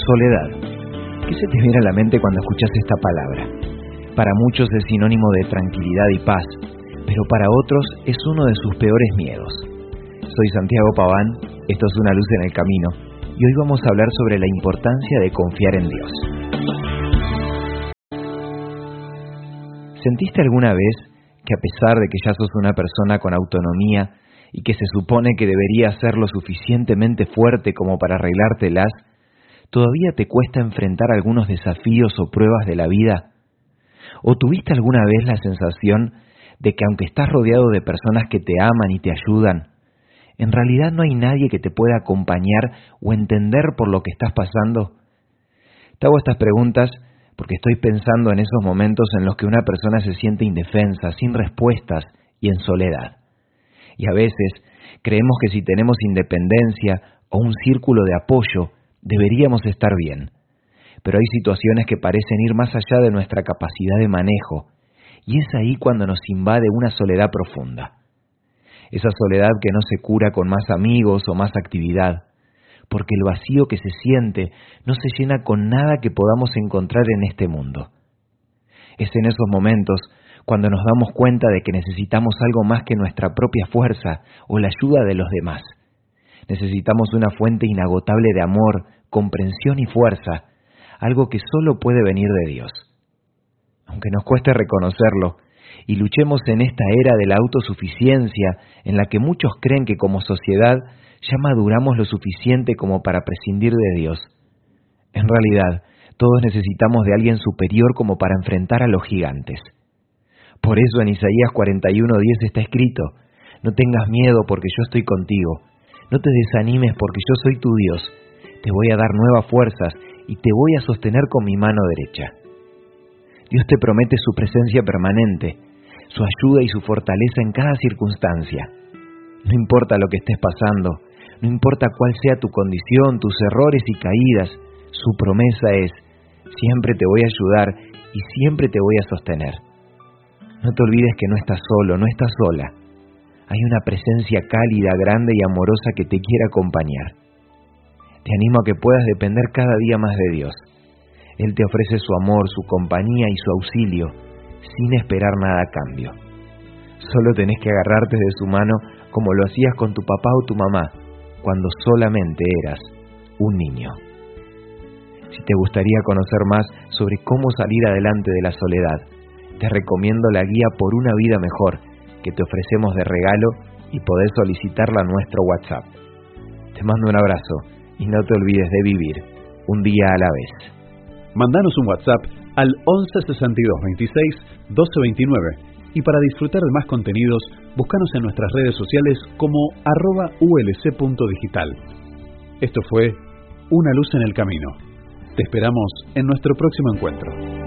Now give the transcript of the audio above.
Soledad. ¿Qué se te viene a la mente cuando escuchas esta palabra? Para muchos es sinónimo de tranquilidad y paz, pero para otros es uno de sus peores miedos. Soy Santiago Paván, esto es Una luz en el camino, y hoy vamos a hablar sobre la importancia de confiar en Dios. ¿Sentiste alguna vez que a pesar de que ya sos una persona con autonomía y que se supone que debería ser lo suficientemente fuerte como para arreglártelas, todavía te cuesta enfrentar algunos desafíos o pruebas de la vida? ¿O tuviste alguna vez la sensación de que aunque estás rodeado de personas que te aman y te ayudan, en realidad no hay nadie que te pueda acompañar o entender por lo que estás pasando? Te hago estas preguntas porque estoy pensando en esos momentos en los que una persona se siente indefensa, sin respuestas y en soledad. Y a veces creemos que si tenemos independencia o un círculo de apoyo, deberíamos estar bien. Pero hay situaciones que parecen ir más allá de nuestra capacidad de manejo, y es ahí cuando nos invade una soledad profunda. Esa soledad que no se cura con más amigos o más actividad, porque el vacío que se siente no se llena con nada que podamos encontrar en este mundo. Es en esos momentos cuando nos damos cuenta de que necesitamos algo más que nuestra propia fuerza o la ayuda de los demás. Necesitamos una fuente inagotable de amor, comprensión y fuerza, algo que solo puede venir de Dios. Aunque nos cueste reconocerlo, y luchemos en esta era de la autosuficiencia en la que muchos creen que como sociedad ya maduramos lo suficiente como para prescindir de Dios. En realidad, todos necesitamos de alguien superior como para enfrentar a los gigantes. Por eso en Isaías 41:10 está escrito: no tengas miedo porque yo estoy contigo, no te desanimes porque yo soy tu Dios, te voy a dar nuevas fuerzas y te voy a sostener con mi mano derecha. Dios te promete su presencia permanente, su ayuda y su fortaleza en cada circunstancia. No importa lo que estés pasando, no importa cuál sea tu condición, tus errores y caídas, su promesa es: siempre te voy a ayudar y siempre te voy a sostener. No te olvides que no estás solo, no estás sola. Hay una presencia cálida, grande y amorosa que te quiere acompañar. Te animo a que puedas depender cada día más de Dios. Él te ofrece su amor, su compañía y su auxilio, sin esperar nada a cambio. Solo tenés que agarrarte de su mano como lo hacías con tu papá o tu mamá, cuando solamente eras un niño. Si te gustaría conocer más sobre cómo salir adelante de la soledad, te recomiendo la guía Por una vida mejor, que te ofrecemos de regalo y podés solicitarla a nuestro WhatsApp. Te mando un abrazo y no te olvides de vivir un día a la vez. Mandanos un WhatsApp al 11 62 26 12 29 y para disfrutar de más contenidos, búscanos en nuestras redes sociales como @ulc.digital. Esto fue Una luz en el camino. Te esperamos en nuestro próximo encuentro.